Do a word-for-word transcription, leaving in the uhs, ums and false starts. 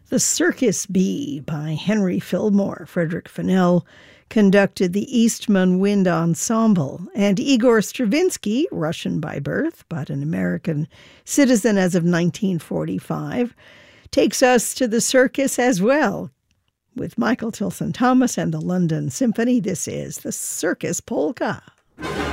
The Circus Bee by Henry Fillmore. Frederick Fennell conducted the Eastman Wind Ensemble, and Igor Stravinsky, Russian by birth but an American citizen as of nineteen forty-five, takes us to the circus as well. With Michael Tilson Thomas and the London Symphony, this is the Circus Polka.